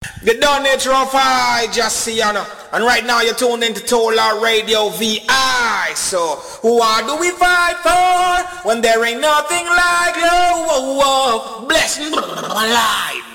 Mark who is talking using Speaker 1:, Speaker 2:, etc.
Speaker 1: The done nature of I just see you know. And right now you're tuned into Tolar Radio VI. So who are do we fight for when there ain't nothing like love? Bless life.